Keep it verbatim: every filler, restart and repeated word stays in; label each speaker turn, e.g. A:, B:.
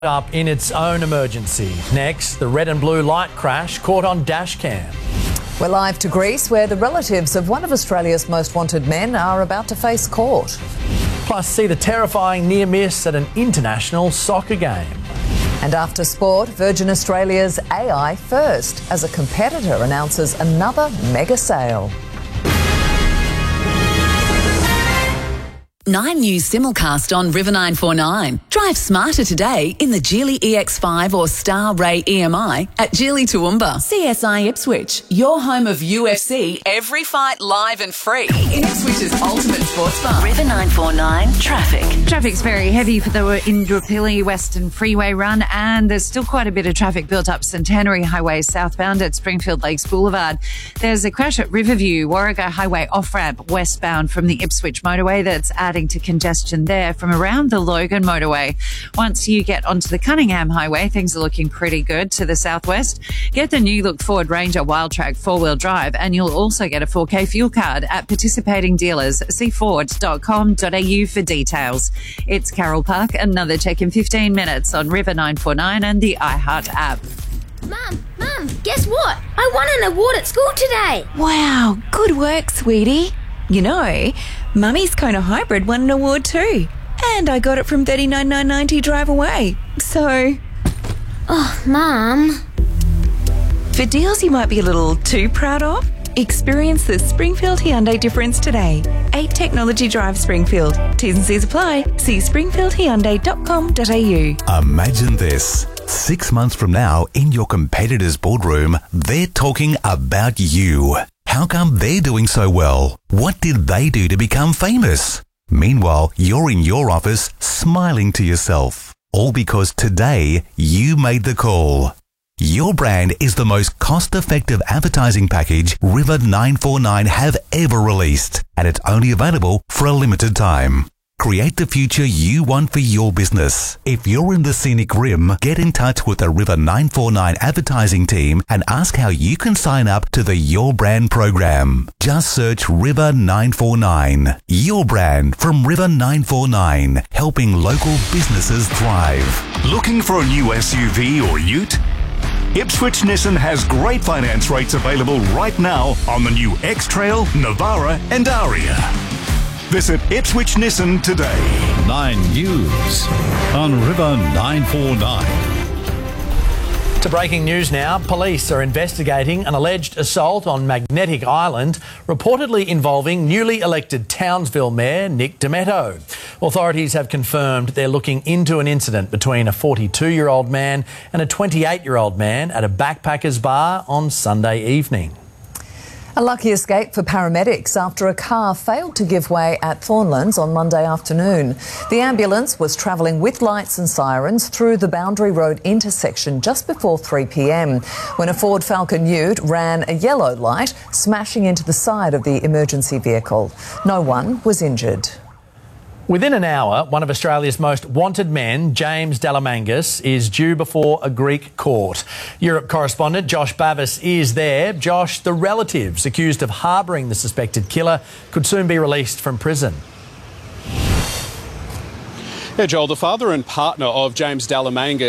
A: up in its own emergency. Next, the red and blue light crash caught on dash cam.
B: We're live to Greece, where the relatives of one of Australia's most wanted men are about to face court.
A: Plus, see the terrifying near miss at an international soccer game.
B: And after sport, Virgin Australia's A I first, as a competitor announces another mega sale.
C: Nine News simulcast on River nine four nine. Drive smarter today in the Geely E X five or Star Ray E M I at Geely Toowoomba. C S I Ipswich, your home of U F C, every fight live and free in Ipswich's ultimate sports bar. River nine four nine traffic.
D: Traffic's very heavy for the Indooroopilly Western Freeway run, and there's still quite a bit of traffic built up Centenary Highway southbound at Springfield Lakes Boulevard. There's a crash at Riverview, Warrego Highway off-ramp westbound from the Ipswich motorway that's adding to congestion there from around the Logan motorway. Once you get onto the Cunningham Highway, things are looking pretty good to the southwest. Get the new look Ford Ranger Wildtrak four-wheel drive, and you'll also get a four K fuel card at participating dealers. See ford dot com dot a u for details. It's Carol Park. Another check in fifteen minutes on River nine four nine and the iHeart app.
E: Mum, Mum, guess what? I won an award at school today.
F: Wow, good work, sweetie. You know, Mummy's Kona Hybrid won an award too. And I got it from thirty-nine thousand nine hundred ninety Drive Away. So...
E: Oh, Mum.
F: For deals you might be a little too proud of, experience the Springfield Hyundai difference today. eight Technology Drive Springfield. T's and C's apply. See springfield hyundai dot com dot a u.
G: Imagine this. Six months from now, in your competitor's boardroom, they're talking about you. How come they're doing so well? What did they do to become famous? Meanwhile, you're in your office smiling to yourself. All because today you made the call. Your brand is the most cost-effective advertising package River nine four nine have ever released, and it's only available for a limited time. Create the future you want for your business. If you're in the scenic rim, get in touch with the River nine four nine advertising team and ask how you can sign up to the Your Brand program. Just search River nine four nine. Your brand from River nine four nine, helping local businesses thrive.
H: Looking for a new S U V or ute? Ipswich Nissan has great finance rates available right now on the new X-Trail, Navara and Aria. Visit Ipswich Nissan today.
I: Nine News on River nine four nine.
A: To breaking news now, police are investigating an alleged assault on Magnetic Island, reportedly involving newly elected Townsville Mayor Nick Demetto. Authorities have confirmed they're looking into an incident between a forty-two-year-old man and a twenty-eight-year-old man at a backpackers bar on Sunday evening.
B: A lucky escape for paramedics after a car failed to give way at Thornlands on Monday afternoon. The ambulance was travelling with lights and sirens through the Boundary Road intersection just before three p m when a Ford Falcon Ute ran a yellow light, smashing into the side of the emergency vehicle. No one was injured.
A: Within an hour, one of Australia's most wanted men, James Delamangas, is due before a Greek court. Europe correspondent Josh Bavis is there. Josh, the relatives accused of harbouring the suspected killer could soon be released from prison.
J: Yeah, Joel, the father and partner of James Delamangas